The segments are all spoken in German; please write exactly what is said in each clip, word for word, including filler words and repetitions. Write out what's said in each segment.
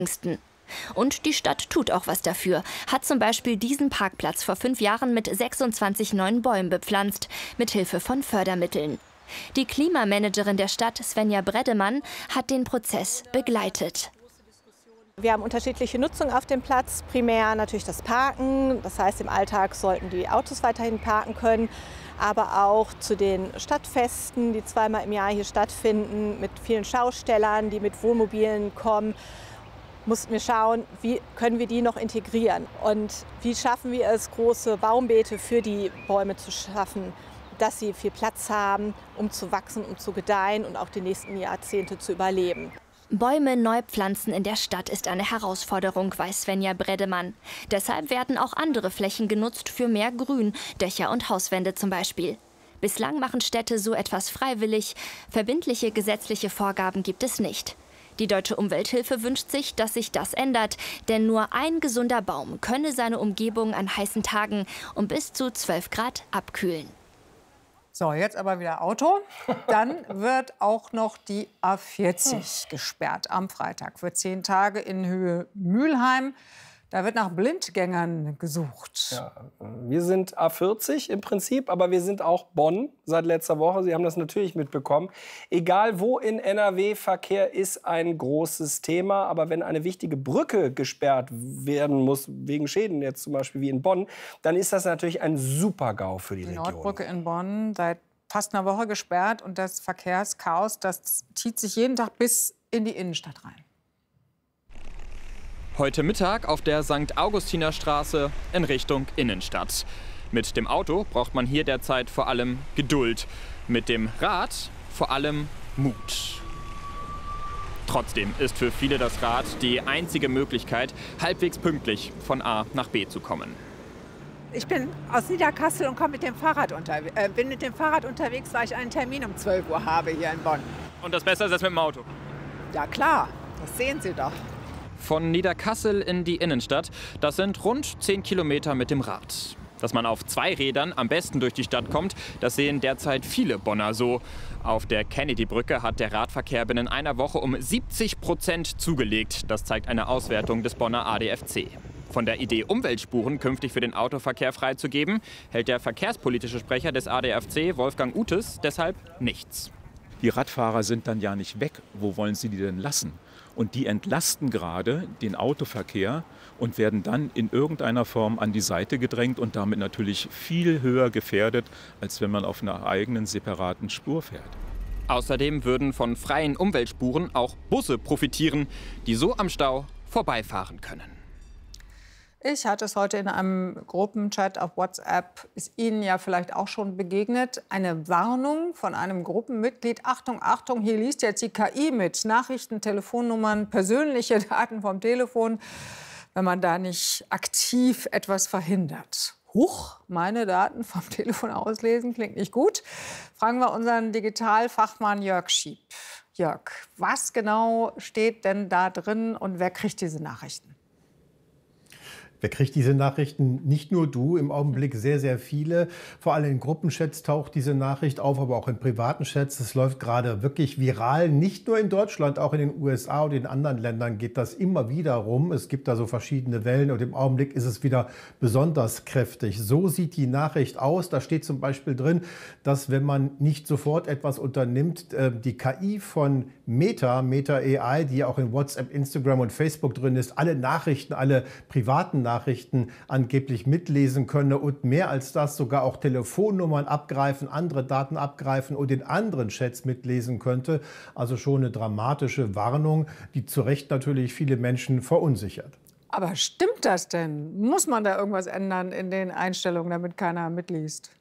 Und die Stadt tut auch was dafür, hat zum Beispiel diesen Parkplatz vor fünf Jahren mit sechsundzwanzig neuen Bäumen bepflanzt, mit Hilfe von Fördermitteln. Die Klimamanagerin der Stadt, Svenja Bredemann, hat den Prozess begleitet. Wir haben unterschiedliche Nutzung auf dem Platz. Primär natürlich das Parken, das heißt im Alltag sollten die Autos weiterhin parken können. Aber auch zu den Stadtfesten, die zweimal im Jahr hier stattfinden, mit vielen Schaustellern, die mit Wohnmobilen kommen, mussten wir schauen, wie können wir die noch integrieren und wie schaffen wir es, große Baumbeete für die Bäume zu schaffen, dass sie viel Platz haben, um zu wachsen, um zu gedeihen und auch die nächsten Jahrzehnte zu überleben. Bäume neu pflanzen in der Stadt ist eine Herausforderung, weiß Svenja Bredemann. Deshalb werden auch andere Flächen genutzt für mehr Grün, Dächer und Hauswände zum Beispiel. Bislang machen Städte so etwas freiwillig. Verbindliche gesetzliche Vorgaben gibt es nicht. Die Deutsche Umwelthilfe wünscht sich, dass sich das ändert, denn nur ein gesunder Baum könne seine Umgebung an heißen Tagen um bis zu zwölf Grad abkühlen. So, jetzt aber wieder Auto. Dann wird auch noch die A vierzig gesperrt am Freitag für zehn Tage in Höhe Mülheim. Da wird nach Blindgängern gesucht. Ja, wir sind A vierzig im Prinzip, aber wir sind auch Bonn seit letzter Woche. Sie haben das natürlich mitbekommen. Egal wo in N R W, Verkehr ist ein großes Thema. Aber wenn eine wichtige Brücke gesperrt werden muss, wegen Schäden jetzt zum Beispiel wie in Bonn, dann ist das natürlich ein Super-GAU für die, die Region. Die Nordbrücke in Bonn seit fast einer Woche gesperrt. Und das Verkehrschaos, das zieht sich jeden Tag bis in die Innenstadt rein. Heute Mittag auf der Sankt Augustiner Straße in Richtung Innenstadt. Mit dem Auto braucht man hier derzeit vor allem Geduld. Mit dem Rad vor allem Mut. Trotzdem ist für viele das Rad die einzige Möglichkeit, halbwegs pünktlich von A nach B zu kommen. Ich bin aus Niederkassel und komme mit dem Fahrrad unterwegs. Äh, bin mit dem Fahrrad unterwegs, weil ich einen Termin um zwölf Uhr habe hier in Bonn. Und das besser ist als mit dem Auto? Ja klar, das sehen Sie doch. Von Niederkassel in die Innenstadt, das sind rund zehn Kilometer mit dem Rad. Dass man auf zwei Rädern am besten durch die Stadt kommt, das sehen derzeit viele Bonner so. Auf der Kennedy-Brücke hat der Radverkehr binnen einer Woche um siebzig Prozent zugelegt. Das zeigt eine Auswertung des Bonner A D F C. Von der Idee, Umweltspuren künftig für den Autoverkehr freizugeben, hält der verkehrspolitische Sprecher des A D F C, Wolfgang Utes, deshalb nichts. Die Radfahrer sind dann ja nicht weg. Wo wollen Sie die denn lassen? Und die entlasten gerade den Autoverkehr und werden dann in irgendeiner Form an die Seite gedrängt und damit natürlich viel höher gefährdet, als wenn man auf einer eigenen separaten Spur fährt. Außerdem würden von freien Umweltspuren auch Busse profitieren, die so am Stau vorbeifahren können. Ich hatte es heute in einem Gruppenchat auf WhatsApp, ist Ihnen ja vielleicht auch schon begegnet, eine Warnung von einem Gruppenmitglied. Achtung, Achtung, hier liest jetzt die K I mit. Nachrichten, Telefonnummern, persönliche Daten vom Telefon, wenn man da nicht aktiv etwas verhindert. Huch, meine Daten vom Telefon auslesen, klingt nicht gut. Fragen wir unseren Digitalfachmann Jörg Schieb. Jörg, was genau steht denn da drin und wer kriegt diese Nachrichten? Wer kriegt diese Nachrichten? Nicht nur du, im Augenblick sehr, sehr viele. Vor allem in Gruppenchats taucht diese Nachricht auf, aber auch in privaten Chats. Es läuft gerade wirklich viral. Nicht nur in Deutschland, auch in den U S A und in anderen Ländern geht das immer wieder rum. Es gibt da so verschiedene Wellen und im Augenblick ist es wieder besonders kräftig. So sieht die Nachricht aus. Da steht zum Beispiel drin, dass wenn man nicht sofort etwas unternimmt, die K I von Meta, Meta A I, die ja auch in WhatsApp, Instagram und Facebook drin ist, alle Nachrichten, alle privaten Nachrichten angeblich mitlesen könne und mehr als das sogar auch Telefonnummern abgreifen, andere Daten abgreifen und in anderen Chats mitlesen könnte. Also schon eine dramatische Warnung, die zu Recht natürlich viele Menschen verunsichert. Aber stimmt das denn? Muss man da irgendwas ändern in den Einstellungen, damit keiner mitliest?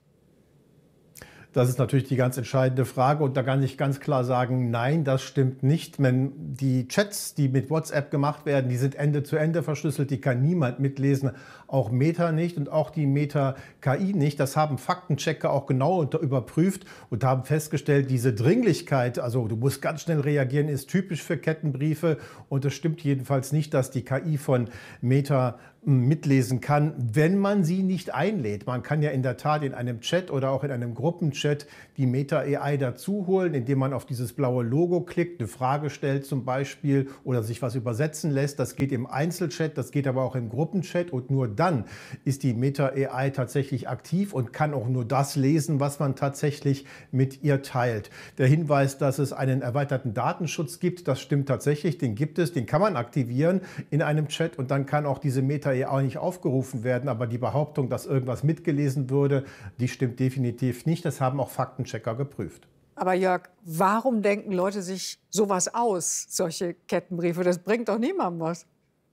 Das ist natürlich die ganz entscheidende Frage. Und da kann ich ganz klar sagen, nein, das stimmt nicht. Wenn die Chats, die mit WhatsApp gemacht werden, die sind Ende zu Ende verschlüsselt, die kann niemand mitlesen, auch Meta nicht und auch die Meta-K I nicht. Das haben Faktenchecker auch genau überprüft und haben festgestellt, diese Dringlichkeit, also du musst ganz schnell reagieren, ist typisch für Kettenbriefe. Und es stimmt jedenfalls nicht, dass die K I von Meta mitlesen kann, wenn man sie nicht einlädt. Man kann ja in der Tat in einem Chat oder auch in einem Gruppenchat die Meta A I dazu holen, indem man auf dieses blaue Logo klickt, eine Frage stellt zum Beispiel oder sich was übersetzen lässt. Das geht im Einzelchat, das geht aber auch im Gruppenchat und nur dann ist die Meta A I tatsächlich aktiv und kann auch nur das lesen, was man tatsächlich mit ihr teilt. Der Hinweis, dass es einen erweiterten Datenschutz gibt, das stimmt tatsächlich, den gibt es, den kann man aktivieren in einem Chat und dann kann auch diese Meta A I nicht aufgerufen werden, aber die Behauptung, dass irgendwas mitgelesen würde, die stimmt definitiv nicht. Das haben auch Faktenchecker geprüft. Aber Jörg, warum denken Leute sich sowas aus, solche Kettenbriefe? Das bringt doch niemandem was.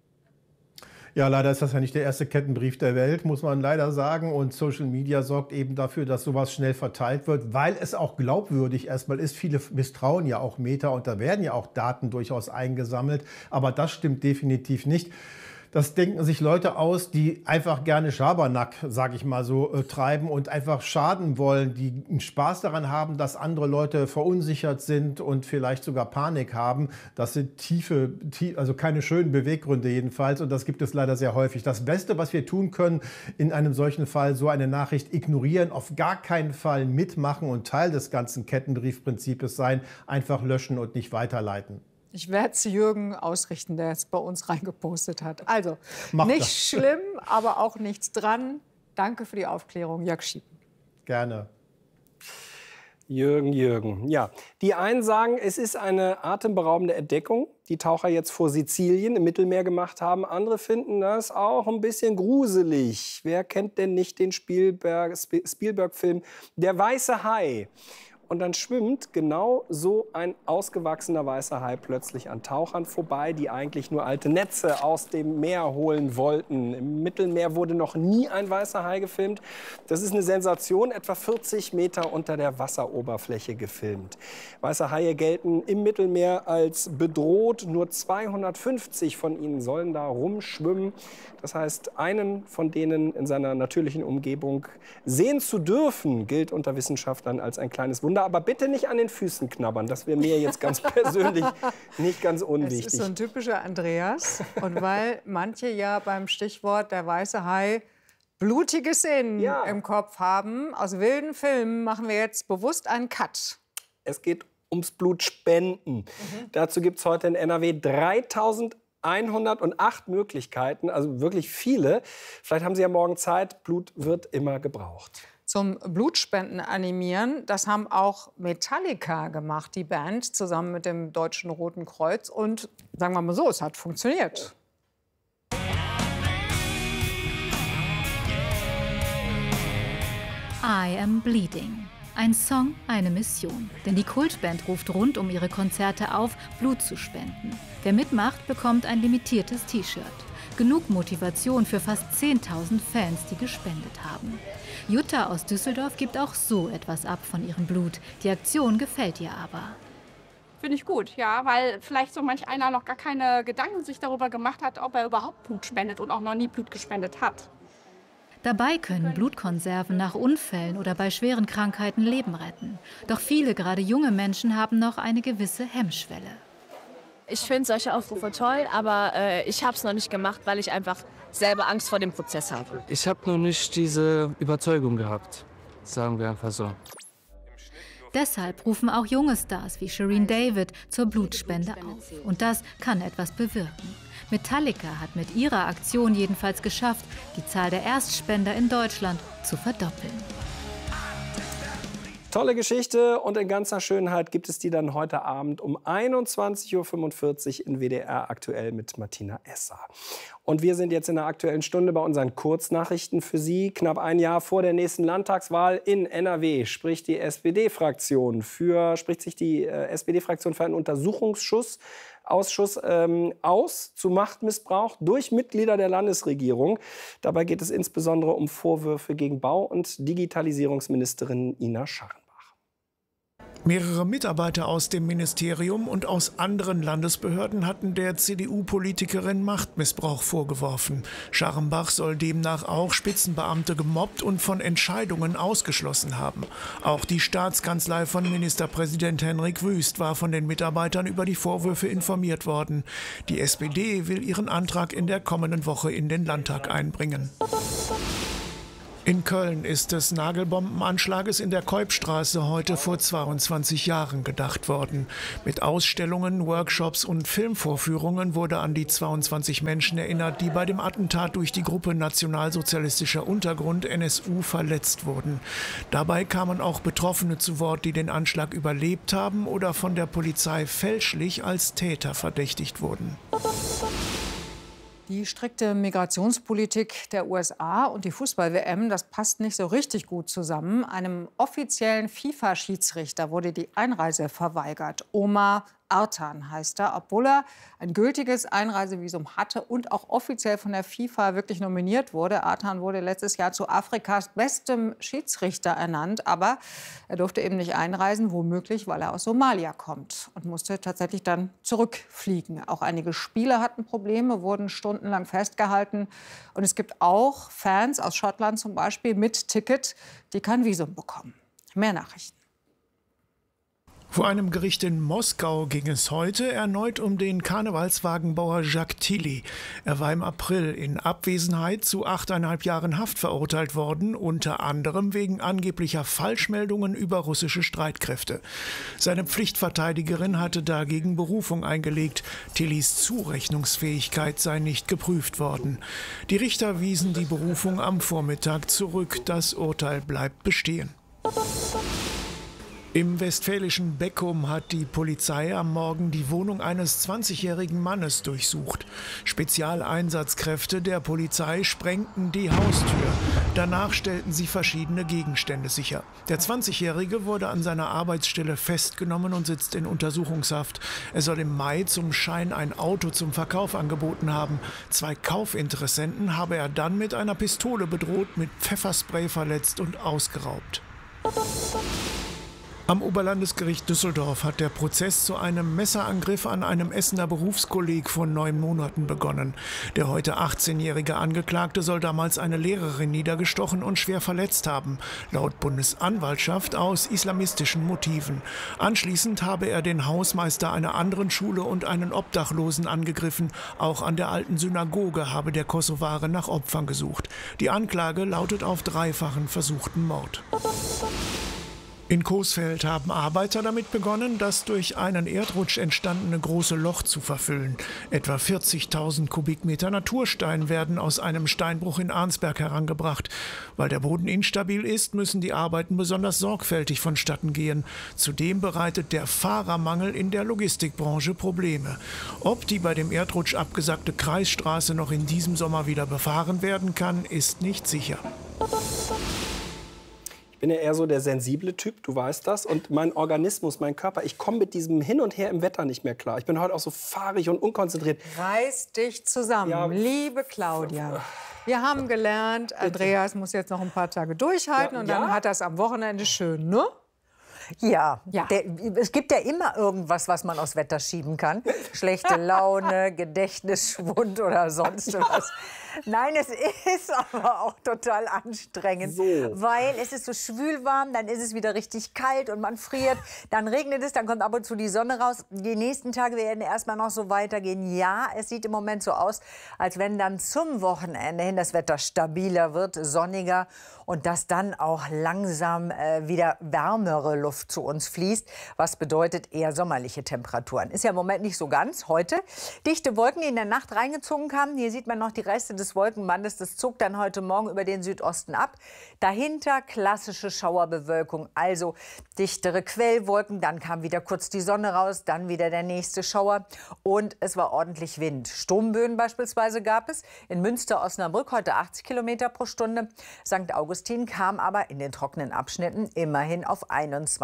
Ja, leider ist das ja nicht der erste Kettenbrief der Welt, muss man leider sagen. Und Social Media sorgt eben dafür, dass sowas schnell verteilt wird, weil es auch glaubwürdig erstmal ist. Viele misstrauen ja auch Meta und da werden ja auch Daten durchaus eingesammelt. Aber das stimmt definitiv nicht. Das denken sich Leute aus, die einfach gerne Schabernack, sage ich mal so, äh, treiben und einfach schaden wollen, die einen Spaß daran haben, dass andere Leute verunsichert sind und vielleicht sogar Panik haben. Das sind tiefe, tie also keine schönen Beweggründe jedenfalls und das gibt es leider sehr häufig. Das Beste, was wir tun können in einem solchen Fall, so eine Nachricht ignorieren, auf gar keinen Fall mitmachen und Teil des ganzen Kettenbriefprinzips sein, einfach löschen und nicht weiterleiten. Ich werde es Jürgen ausrichten, der es bei uns reingepostet hat. Also, Mach nicht das. schlimm, aber auch nichts dran. Danke für die Aufklärung, Jörg Schiepen. Gerne. Jürgen, Jürgen. Ja, die einen sagen, es ist eine atemberaubende Entdeckung, die Taucher jetzt vor Sizilien im Mittelmeer gemacht haben. Andere finden das auch ein bisschen gruselig. Wer kennt denn nicht den Spielberg-Film Der weiße Hai? Und dann schwimmt genau so ein ausgewachsener weißer Hai plötzlich an Tauchern vorbei, die eigentlich nur alte Netze aus dem Meer holen wollten. Im Mittelmeer wurde noch nie ein weißer Hai gefilmt. Das ist eine Sensation, etwa vierzig Meter unter der Wasseroberfläche gefilmt. Weiße Haie gelten im Mittelmeer als bedroht. Nur zweihundertfünfzig von ihnen sollen da rumschwimmen. Das heißt, einen von denen in seiner natürlichen Umgebung sehen zu dürfen, gilt unter Wissenschaftlern als ein kleines Wunder. Aber bitte nicht an den Füßen knabbern. Das wäre mir jetzt ganz persönlich nicht ganz unwichtig. Das ist so ein typischer Andreas. Und weil manche ja beim Stichwort der weiße Hai blutige Szenen ja. im Kopf haben, aus wilden Filmen machen wir jetzt bewusst einen Cut. Es geht ums Blutspenden. Mhm. Dazu gibt es heute in N R W dreitausendeinhundertacht Möglichkeiten, also wirklich viele. Vielleicht haben Sie ja morgen Zeit. Blut wird immer gebraucht. Zum Blutspenden animieren, das haben auch Metallica gemacht, die Band, zusammen mit dem Deutschen Roten Kreuz. Und sagen wir mal so, es hat funktioniert. I Am Bleeding. Ein Song, eine Mission. Denn die Kultband ruft rund um ihre Konzerte auf, Blut zu spenden. Wer mitmacht, bekommt ein limitiertes T-Shirt. Genug Motivation für fast zehntausend Fans, die gespendet haben. Jutta aus Düsseldorf gibt auch so etwas ab von ihrem Blut. Die Aktion gefällt ihr aber. Finde ich gut, ja, weil vielleicht so manch einer noch gar keine Gedanken sich darüber gemacht hat, ob er überhaupt Blut spendet und auch noch nie Blut gespendet hat. Dabei können Blutkonserven nach Unfällen oder bei schweren Krankheiten Leben retten. Doch viele, gerade junge Menschen, haben noch eine gewisse Hemmschwelle. Ich finde solche Aufrufe toll, aber äh, ich habe es noch nicht gemacht, weil ich einfach selber Angst vor dem Prozess habe. Ich habe noch nicht diese Überzeugung gehabt, sagen wir einfach so. Deshalb rufen auch junge Stars wie Shireen David zur Blutspende auf. Und das kann etwas bewirken. Metallica hat mit ihrer Aktion jedenfalls geschafft, die Zahl der Erstspender in Deutschland zu verdoppeln. Tolle Geschichte und in ganzer Schönheit gibt es die dann heute Abend um einundzwanzig Uhr fünfundvierzig in W D R aktuell mit Martina Esser. Und wir sind jetzt in der Aktuellen Stunde bei unseren Kurznachrichten für Sie. Knapp ein Jahr vor der nächsten Landtagswahl in N R W spricht die S P D-Fraktion für, spricht sich die äh, S P D-Fraktion für einen Untersuchungsausschuss Ausschuss, ähm, aus zu Machtmissbrauch durch Mitglieder der Landesregierung. Dabei geht es insbesondere um Vorwürfe gegen Bau- und Digitalisierungsministerin Ina Scharrenbach. Mehrere Mitarbeiter aus dem Ministerium und aus anderen Landesbehörden hatten der C D U-Politikerin Machtmissbrauch vorgeworfen. Scharrenbach soll demnach auch Spitzenbeamte gemobbt und von Entscheidungen ausgeschlossen haben. Auch die Staatskanzlei von Ministerpräsident Henrik Wüst war von den Mitarbeitern über die Vorwürfe informiert worden. Die S P D will ihren Antrag in der kommenden Woche in den Landtag einbringen. In Köln ist des Nagelbombenanschlages in der Keupstraße heute vor zweiundzwanzig Jahren gedacht worden. Mit Ausstellungen, Workshops und Filmvorführungen wurde an die zweiundzwanzig Menschen erinnert, die bei dem Attentat durch die Gruppe Nationalsozialistischer Untergrund N S U verletzt wurden. Dabei kamen auch Betroffene zu Wort, die den Anschlag überlebt haben oder von der Polizei fälschlich als Täter verdächtigt wurden. Die strikte Migrationspolitik der U S A und die Fußball-W M, das passt nicht so richtig gut zusammen. Einem offiziellen FIFA-Schiedsrichter wurde die Einreise verweigert. Omar Artan heißt er, obwohl er ein gültiges Einreisevisum hatte und auch offiziell von der FIFA wirklich nominiert wurde. Artan wurde letztes Jahr zu Afrikas bestem Schiedsrichter ernannt, aber er durfte eben nicht einreisen, womöglich, weil er aus Somalia kommt und musste tatsächlich dann zurückfliegen. Auch einige Spieler hatten Probleme, wurden stundenlang festgehalten. Und es gibt auch Fans aus Schottland zum Beispiel mit Ticket, die kein Visum bekommen. Mehr Nachrichten. Vor einem Gericht in Moskau ging es heute erneut um den Karnevalswagenbauer Jacques Tilly. Er war im April in Abwesenheit zu achteinhalb Jahren Haft verurteilt worden, unter anderem wegen angeblicher Falschmeldungen über russische Streitkräfte. Seine Pflichtverteidigerin hatte dagegen Berufung eingelegt. Tillys Zurechnungsfähigkeit sei nicht geprüft worden. Die Richter wiesen die Berufung am Vormittag zurück. Das Urteil bleibt bestehen. Im westfälischen Beckum hat die Polizei am Morgen die Wohnung eines zwanzigjährigen Mannes durchsucht. Spezialeinsatzkräfte der Polizei sprengten die Haustür. Danach stellten sie verschiedene Gegenstände sicher. Der zwanzigjährige wurde an seiner Arbeitsstelle festgenommen und sitzt in Untersuchungshaft. Er soll im Mai zum Schein ein Auto zum Verkauf angeboten haben. Zwei Kaufinteressenten habe er dann mit einer Pistole bedroht, mit Pfefferspray verletzt und ausgeraubt. Am Oberlandesgericht Düsseldorf hat der Prozess zu einem Messerangriff an einem Essener Berufskolleg vor neun Monaten begonnen. Der heute achtzehnjährige Angeklagte soll damals eine Lehrerin niedergestochen und schwer verletzt haben, laut Bundesanwaltschaft aus islamistischen Motiven. Anschließend habe er den Hausmeister einer anderen Schule und einen Obdachlosen angegriffen. Auch an der alten Synagoge habe der Kosovare nach Opfern gesucht. Die Anklage lautet auf dreifachen versuchten Mord. In Coesfeld haben Arbeiter damit begonnen, das durch einen Erdrutsch entstandene große Loch zu verfüllen. Etwa vierzigtausend Kubikmeter Naturstein werden aus einem Steinbruch in Arnsberg herangebracht. Weil der Boden instabil ist, müssen die Arbeiten besonders sorgfältig vonstatten gehen. Zudem bereitet der Fahrermangel in der Logistikbranche Probleme. Ob die bei dem Erdrutsch abgesackte Kreisstraße noch in diesem Sommer wieder befahren werden kann, ist nicht sicher. Ich bin ja eher so der sensible Typ, du weißt das. Und mein Organismus, mein Körper, ich komme mit diesem Hin und Her im Wetter nicht mehr klar. Ich bin heute auch so fahrig und unkonzentriert. Reiß dich zusammen, ja. Liebe Claudia. Wir haben gelernt, Andreas muss jetzt noch ein paar Tage durchhalten ja, und dann ja? hat er es am Wochenende schön, ne? Ja, ja. Der, es gibt ja immer irgendwas, was man aufs Wetter schieben kann. Schlechte Laune, Gedächtnisschwund oder sonst ja. was. Nein, es ist aber auch total anstrengend, so. weil es ist so schwülwarm, dann ist es wieder richtig kalt und man friert, dann regnet es, dann kommt ab und zu die Sonne raus. Die nächsten Tage werden erstmal noch so weitergehen. Ja, es sieht im Moment so aus, als wenn dann zum Wochenende hin das Wetter stabiler wird, sonniger und dass dann auch langsam äh, wieder wärmere Luft zu uns fließt, was bedeutet eher sommerliche Temperaturen. Ist ja im Moment nicht so ganz. Heute dichte Wolken, die in der Nacht reingezogen kamen. Hier sieht man noch die Reste des Wolkenbandes. Das zog dann heute Morgen über den Südosten ab. Dahinter klassische Schauerbewölkung, also dichtere Quellwolken. Dann kam wieder kurz die Sonne raus, dann wieder der nächste Schauer. Und es war ordentlich Wind. Sturmböen beispielsweise gab es. In Münster-Osnabrück heute achtzig Kilometer pro Stunde. Sankt Augustin kam aber in den trockenen Abschnitten immerhin auf einundzwanzig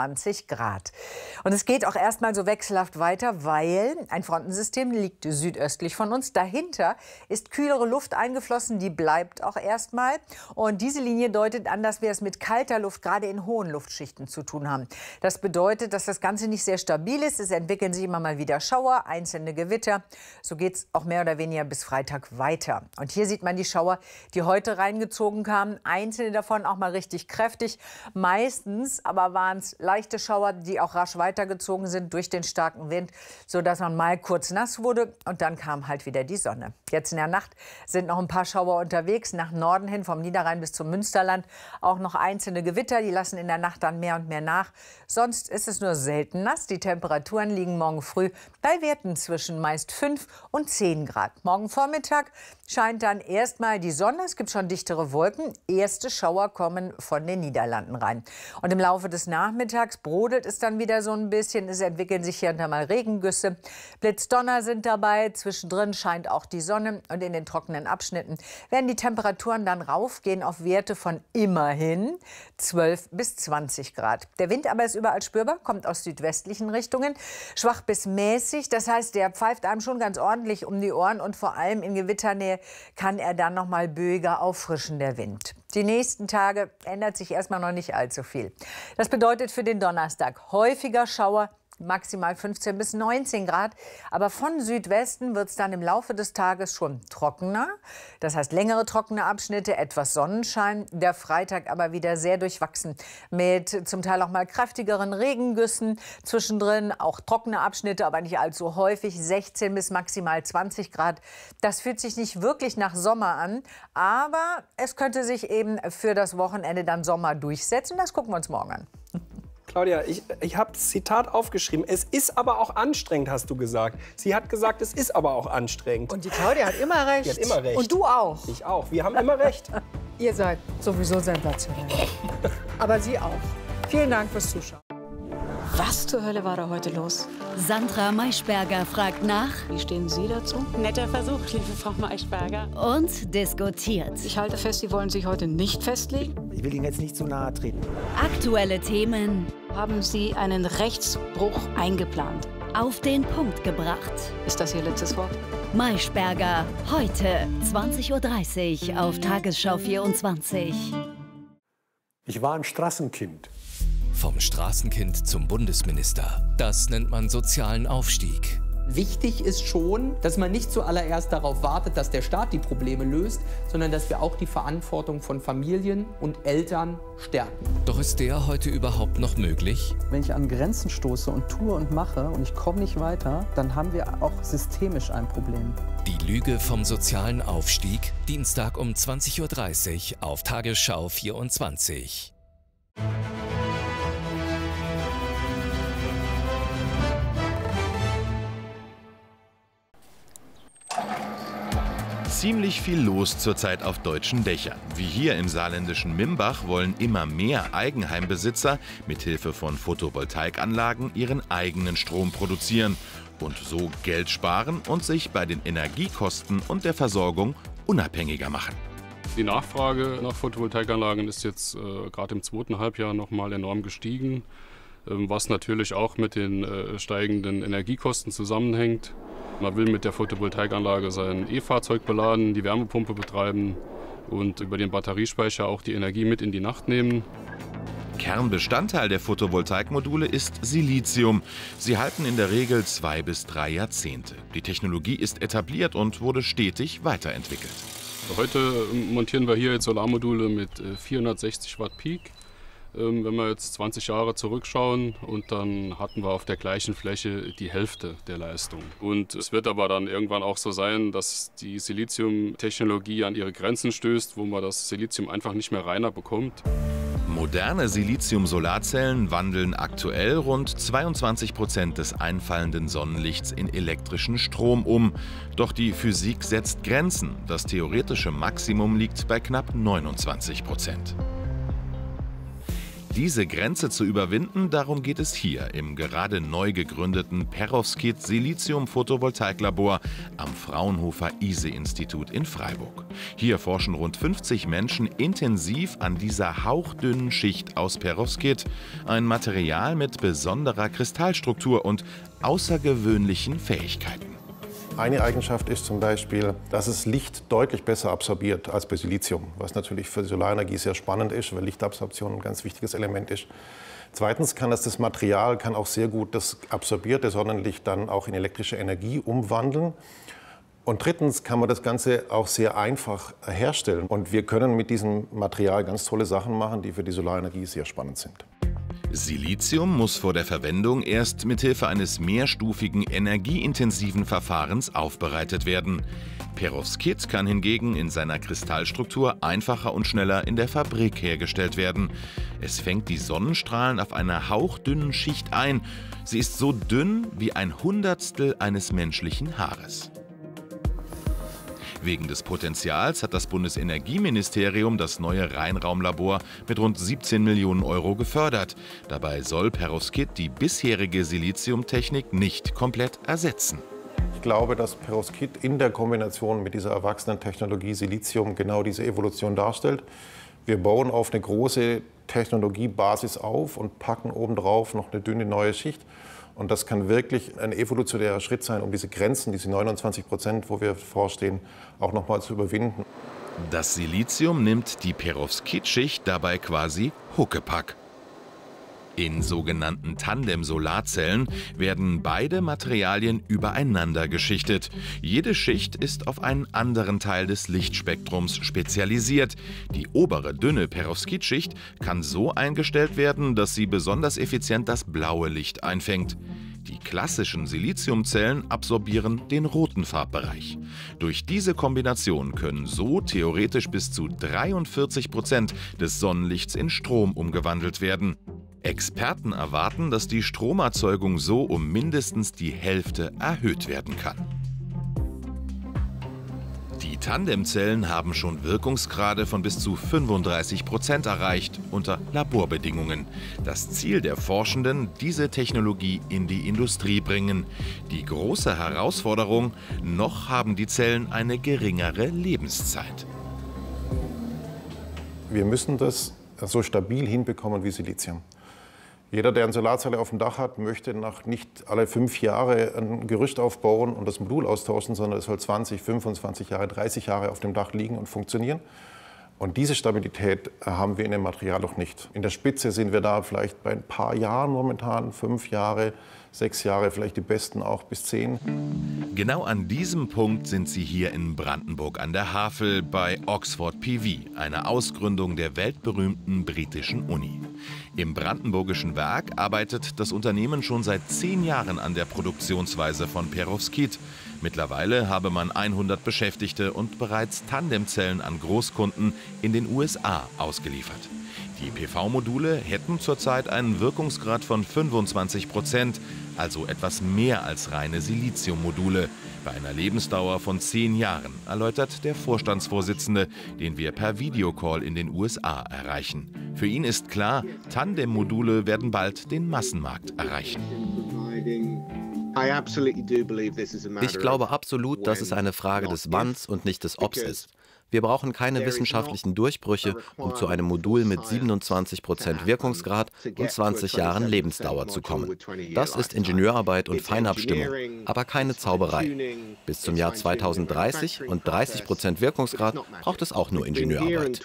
zwanzig Grad. Und es geht auch erstmal so wechselhaft weiter, weil ein Frontensystem liegt südöstlich von uns. Dahinter ist kühlere Luft eingeflossen, die bleibt auch erstmal. Und diese Linie deutet an, dass wir es mit kalter Luft gerade in hohen Luftschichten zu tun haben. Das bedeutet, dass das Ganze nicht sehr stabil ist. Es entwickeln sich immer mal wieder Schauer, einzelne Gewitter. So geht es auch mehr oder weniger bis Freitag weiter. Und hier sieht man die Schauer, die heute reingezogen kamen. Einzelne davon auch mal richtig kräftig. Meistens aber waren es leichte Schauer, die auch rasch weitergezogen sind durch den starken Wind, sodass man mal kurz nass wurde. Und dann kam halt wieder die Sonne. Jetzt in der Nacht sind noch ein paar Schauer unterwegs, nach Norden hin, vom Niederrhein bis zum Münsterland. Auch noch einzelne Gewitter, die lassen in der Nacht dann mehr und mehr nach. Sonst ist es nur selten nass. Die Temperaturen liegen morgen früh bei Werten zwischen meist fünf und zehn Grad. Morgen Vormittag scheint dann erstmal die Sonne. Es gibt schon dichtere Wolken. Erste Schauer kommen von den Niederlanden rein. Und im Laufe des Nachmittags brodelt es dann wieder so ein bisschen. Es entwickeln sich hier und da mal Regengüsse. Blitzdonner sind dabei. Zwischendrin scheint auch die Sonne. Und in den trockenen Abschnitten werden die Temperaturen dann raufgehen auf Werte von immerhin zwölf bis zwanzig Grad. Der Wind aber ist überall spürbar, kommt aus südwestlichen Richtungen. Schwach bis mäßig. Das heißt, der pfeift einem schon ganz ordentlich um die Ohren. Und vor allem in Gewitternähe kann er dann noch mal böiger auffrischen, der Wind. Die nächsten Tage ändert sich erstmal noch nicht allzu viel. Das bedeutet für den Donnerstag häufiger Schauer, maximal fünfzehn bis neunzehn Grad. Aber von Südwesten wird es dann im Laufe des Tages schon trockener. Das heißt längere trockene Abschnitte, etwas Sonnenschein. Der Freitag aber wieder sehr durchwachsen mit zum Teil auch mal kräftigeren Regengüssen. Zwischendrin auch trockene Abschnitte, aber nicht allzu häufig. sechzehn bis maximal zwanzig Grad. Das fühlt sich nicht wirklich nach Sommer an. Aber es könnte sich eben für das Wochenende dann Sommer durchsetzen. Das gucken wir uns morgen an. Claudia, ich, ich habe das Zitat aufgeschrieben. Es ist aber auch anstrengend, hast du gesagt. Sie hat gesagt, es ist aber auch anstrengend. Und die Claudia hat immer recht. Die hat immer recht. Und du auch. Ich auch. Wir haben immer recht. Ihr seid sowieso sensationell. Aber Sie auch. Vielen Dank fürs Zuschauen. Was zur Hölle war da heute los? Sandra Maischberger fragt nach. Wie stehen Sie dazu? Netter Versuch, liebe Frau Maischberger. Und diskutiert. Ich halte fest, Sie wollen sich heute nicht festlegen. Ich will Ihnen jetzt nicht zu nahe treten. Aktuelle Themen. Haben Sie einen Rechtsbruch eingeplant? Auf den Punkt gebracht. Ist das Ihr letztes Wort? Maischberger, heute zwanzig Uhr dreißig auf Tagesschau vierundzwanzig. Ich war ein Straßenkind. Vom Straßenkind zum Bundesminister. Das nennt man sozialen Aufstieg. Wichtig ist schon, dass man nicht zuallererst darauf wartet, dass der Staat die Probleme löst, sondern dass wir auch die Verantwortung von Familien und Eltern stärken. Doch ist der heute überhaupt noch möglich? Wenn ich an Grenzen stoße und tue und mache und ich komme nicht weiter, dann haben wir auch systemisch ein Problem. Die Lüge vom sozialen Aufstieg, Dienstag um zwanzig Uhr dreißig auf Tagesschau vierundzwanzig. Ziemlich viel los zurzeit auf deutschen Dächern. Wie hier im saarländischen Mimbach wollen immer mehr Eigenheimbesitzer mithilfe von Photovoltaikanlagen ihren eigenen Strom produzieren und so Geld sparen und sich bei den Energiekosten und der Versorgung unabhängiger machen. Die Nachfrage nach Photovoltaikanlagen ist jetzt äh, gerade im zweiten Halbjahr noch mal enorm gestiegen, ähm, was natürlich auch mit den äh, steigenden Energiekosten zusammenhängt. Man will mit der Photovoltaikanlage sein E-Fahrzeug beladen, die Wärmepumpe betreiben und über den Batteriespeicher auch die Energie mit in die Nacht nehmen. Kernbestandteil der Photovoltaikmodule ist Silizium. Sie halten in der Regel zwei bis drei Jahrzehnte. Die Technologie ist etabliert und wurde stetig weiterentwickelt. Heute montieren wir hier jetzt Solarmodule mit vierhundertsechzig Watt Peak. Wenn wir jetzt zwanzig Jahre zurückschauen und dann hatten wir auf der gleichen Fläche die Hälfte der Leistung. Und es wird aber dann irgendwann auch so sein, dass die Siliziumtechnologie an ihre Grenzen stößt, wo man das Silizium einfach nicht mehr reiner bekommt. Moderne Silizium-Solarzellen wandeln aktuell rund zweiundzwanzig Prozent des einfallenden Sonnenlichts in elektrischen Strom um. Doch die Physik setzt Grenzen. Das theoretische Maximum liegt bei knapp neunundzwanzig Prozent. Diese Grenze zu überwinden, darum geht es hier im gerade neu gegründeten Perovskit Silizium-Photovoltaiklabor am Fraunhofer I S E-Institut in Freiburg. Hier forschen rund fünfzig Menschen intensiv an dieser hauchdünnen Schicht aus Perovskit, ein Material mit besonderer Kristallstruktur und außergewöhnlichen Fähigkeiten. Eine Eigenschaft ist zum Beispiel, dass es Licht deutlich besser absorbiert als bei Silizium, was natürlich für die Solarenergie sehr spannend ist, weil Lichtabsorption ein ganz wichtiges Element ist. Zweitens kann das, das Material kann auch sehr gut das absorbierte Sonnenlicht dann auch in elektrische Energie umwandeln. Und drittens kann man das Ganze auch sehr einfach herstellen. Und wir können mit diesem Material ganz tolle Sachen machen, die für die Solarenergie sehr spannend sind. Silizium muss vor der Verwendung erst mithilfe eines mehrstufigen, energieintensiven Verfahrens aufbereitet werden. Perovskit kann hingegen in seiner Kristallstruktur einfacher und schneller in der Fabrik hergestellt werden. Es fängt die Sonnenstrahlen auf einer hauchdünnen Schicht ein. Sie ist so dünn wie ein Hundertstel eines menschlichen Haares. Wegen des Potenzials hat das Bundesenergieministerium das neue Rheinraumlabor mit rund siebzehn Millionen Euro gefördert. Dabei soll Perovskit die bisherige Siliziumtechnik nicht komplett ersetzen. Ich glaube, dass Perovskit in der Kombination mit dieser Erwachsenentechnologie Silizium genau diese Evolution darstellt. Wir bauen auf eine große Technologiebasis auf und packen obendrauf noch eine dünne neue Schicht. Und das kann wirklich ein evolutionärer Schritt sein, um diese Grenzen, diese neunundzwanzig Prozent, wo wir vorstehen, auch noch mal zu überwinden. Das Silizium nimmt die Perovskit-Schicht dabei quasi Huckepack. In sogenannten Tandem-Solarzellen werden beide Materialien übereinander geschichtet. Jede Schicht ist auf einen anderen Teil des Lichtspektrums spezialisiert. Die obere dünne Perovskit-Schicht kann so eingestellt werden, dass sie besonders effizient das blaue Licht einfängt. Die klassischen Siliziumzellen absorbieren den roten Farbbereich. Durch diese Kombination können so theoretisch bis zu dreiundvierzig Prozent des Sonnenlichts in Strom umgewandelt werden. Experten erwarten, dass die Stromerzeugung so um mindestens die Hälfte erhöht werden kann. Die Tandemzellen haben schon Wirkungsgrade von bis zu fünfunddreißig Prozent erreicht unter Laborbedingungen. Das Ziel der Forschenden, diese Technologie in die Industrie bringen. Die große Herausforderung, noch haben die Zellen eine geringere Lebenszeit. Wir müssen das so stabil hinbekommen wie Silizium. Jeder, der eine Solarzelle auf dem Dach hat, möchte nach nicht alle fünf Jahre ein Gerüst aufbauen und das Modul austauschen, sondern es soll zwanzig, fünfundzwanzig Jahre, dreißig Jahre auf dem Dach liegen und funktionieren. Und diese Stabilität haben wir in dem Material noch nicht. In der Spitze sind wir da vielleicht bei ein paar Jahren momentan, fünf Jahre, sechs Jahre, vielleicht die besten auch bis zehn. Genau an diesem Punkt sind sie hier in Brandenburg an der Havel bei Oxford P V, einer Ausgründung der weltberühmten britischen Uni. Im brandenburgischen Werk arbeitet das Unternehmen schon seit zehn Jahren an der Produktionsweise von Perovskit. Mittlerweile habe man hundert Beschäftigte und bereits Tandemzellen an Großkunden in den U S A ausgeliefert. Die P V-Module hätten zurzeit einen Wirkungsgrad von fünfundzwanzig Prozent, also etwas mehr als reine Siliziummodule, bei einer Lebensdauer von zehn Jahren, erläutert der Vorstandsvorsitzende, den wir per Videocall in den U S A erreichen. Für ihn ist klar, Tandem-Module werden bald den Massenmarkt erreichen. Ich glaube absolut, dass es eine Frage des Wanns und nicht des Obs ist. Wir brauchen keine wissenschaftlichen Durchbrüche, um zu einem Modul mit siebenundzwanzig Prozent Wirkungsgrad und zwanzig Jahren Lebensdauer zu kommen. Das ist Ingenieurarbeit und Feinabstimmung, aber keine Zauberei. Bis zum Jahr zweitausenddreißig und dreißig Prozent Wirkungsgrad braucht es auch nur Ingenieurarbeit.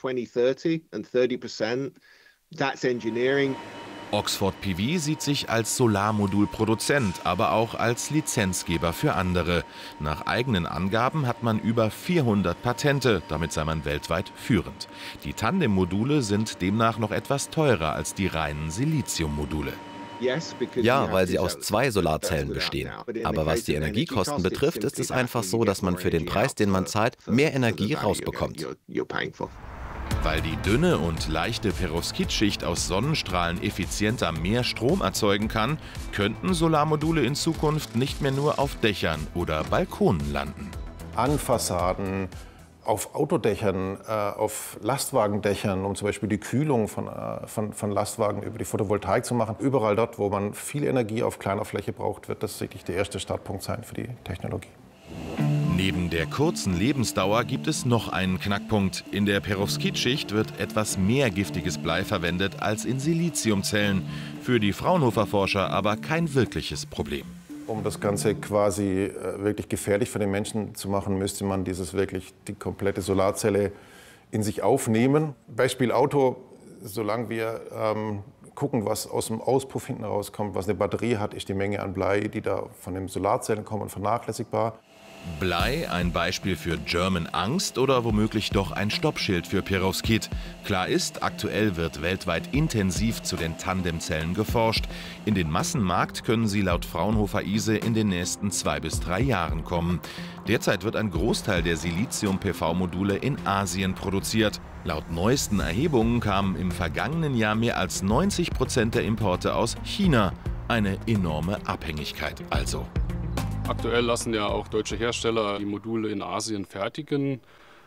Oxford P V sieht sich als Solarmodulproduzent, aber auch als Lizenzgeber für andere. Nach eigenen Angaben hat man über vierhundert Patente, damit sei man weltweit führend. Die Tandem-Module sind demnach noch etwas teurer als die reinen Siliziummodule. Ja, weil sie aus zwei Solarzellen bestehen. Aber was die Energiekosten betrifft, ist es einfach so, dass man für den Preis, den man zahlt, mehr Energie rausbekommt. Weil die dünne und leichte Perovskit-Schicht aus Sonnenstrahlen effizienter mehr Strom erzeugen kann, könnten Solarmodule in Zukunft nicht mehr nur auf Dächern oder Balkonen landen. An Fassaden, auf Autodächern, äh, auf Lastwagendächern, um zum Beispiel die Kühlung von, äh, von, von Lastwagen über die Photovoltaik zu machen. Überall dort, wo man viel Energie auf kleiner Fläche braucht, wird das wirklich der erste Startpunkt sein für die Technologie. Neben der kurzen Lebensdauer gibt es noch einen Knackpunkt. In der Perovskitschicht wird etwas mehr giftiges Blei verwendet als in Siliziumzellen. Für die Fraunhofer-Forscher aber kein wirkliches Problem. Um das Ganze quasi wirklich gefährlich für den Menschen zu machen, müsste man dieses wirklich die komplette Solarzelle in sich aufnehmen. Beispiel Auto, solange wir ähm, gucken, was aus dem Auspuff hinten rauskommt, was eine Batterie hat, ist die Menge an Blei, die da von den Solarzellen kommen, vernachlässigbar. Blei, ein Beispiel für German Angst oder womöglich doch ein Stoppschild für Perovskit. Klar ist, aktuell wird weltweit intensiv zu den Tandemzellen geforscht. In den Massenmarkt können sie laut Fraunhofer-I S E in den nächsten zwei bis drei Jahren kommen. Derzeit wird ein Großteil der Silizium-P V-Module in Asien produziert. Laut neuesten Erhebungen kamen im vergangenen Jahr mehr als neunzig Prozent der Importe aus China. Eine enorme Abhängigkeit also. Aktuell lassen ja auch deutsche Hersteller die Module in Asien fertigen,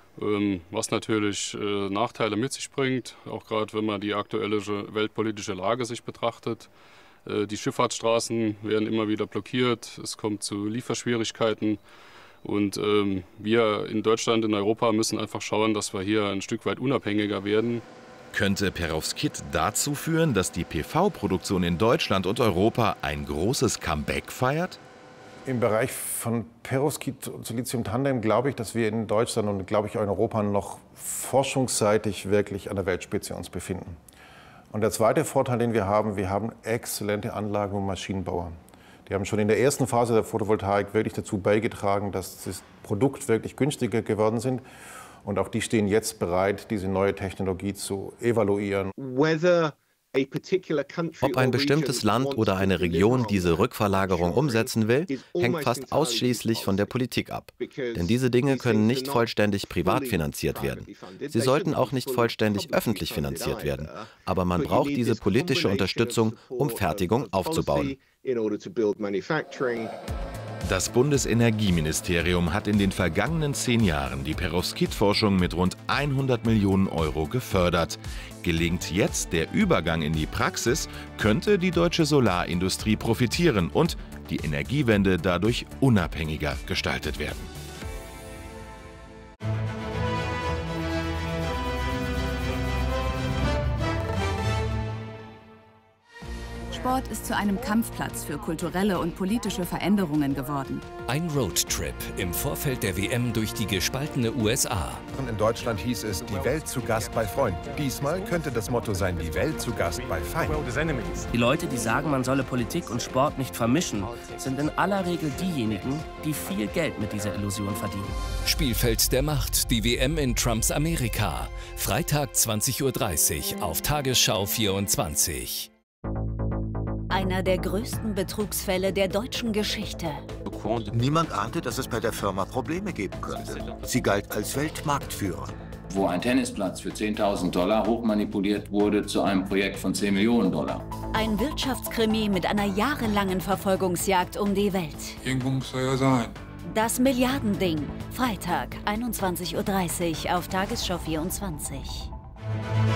was natürlich Nachteile mit sich bringt, auch gerade wenn man die aktuelle weltpolitische Lage sich betrachtet. Die Schifffahrtsstraßen werden immer wieder blockiert, es kommt zu Lieferschwierigkeiten und wir in Deutschland, in Europa müssen einfach schauen, dass wir hier ein Stück weit unabhängiger werden. Könnte Perovskit dazu führen, dass die P V-Produktion in Deutschland und Europa ein großes Comeback feiert? Im Bereich von Perovskit und Silizium-Tandem glaube ich, dass wir in Deutschland und glaube ich auch in Europa noch forschungsseitig wirklich an der Weltspitze uns befinden. Und der zweite Vorteil, den wir haben, wir haben exzellente Anlagen und Maschinenbauer. Die haben schon in der ersten Phase der Photovoltaik wirklich dazu beigetragen, dass das Produkt wirklich günstiger geworden sind. Und auch die stehen jetzt bereit, diese neue Technologie zu evaluieren. Whether Ob ein bestimmtes Land oder eine Region diese Rückverlagerung umsetzen will, hängt fast ausschließlich von der Politik ab. Denn diese Dinge können nicht vollständig privat finanziert werden. Sie sollten auch nicht vollständig öffentlich finanziert werden. Aber man braucht diese politische Unterstützung, um Fertigung aufzubauen. Das Bundesenergieministerium hat in den vergangenen zehn Jahren die Perovskit-Forschung mit rund hundert Millionen Euro gefördert. Gelingt jetzt der Übergang in die Praxis, könnte die deutsche Solarindustrie profitieren und die Energiewende dadurch unabhängiger gestaltet werden. Sport ist zu einem Kampfplatz für kulturelle und politische Veränderungen geworden. Ein Roadtrip im Vorfeld der W M durch die gespaltene U S A. In Deutschland hieß es, die Welt zu Gast bei Freunden. Diesmal könnte das Motto sein, die Welt zu Gast bei Feinden. Die Leute, die sagen, man solle Politik und Sport nicht vermischen, sind in aller Regel diejenigen, die viel Geld mit dieser Illusion verdienen. Spielfeld der Macht, die W M in Trumps Amerika. Freitag zwanzig Uhr dreißig auf Tagesschau vierundzwanzig. Einer der größten Betrugsfälle der deutschen Geschichte. Niemand ahnte, dass es bei der Firma Probleme geben könnte. Sie galt als Weltmarktführer. Wo ein Tennisplatz für zehntausend Dollar hochmanipuliert wurde zu einem Projekt von zehn Millionen Dollar. Ein Wirtschaftskrimi mit einer jahrelangen Verfolgungsjagd um die Welt. Irgendwo muss er ja sein. Das Milliardending. Freitag, einundzwanzig Uhr dreißig auf Tagesschau vierundzwanzig.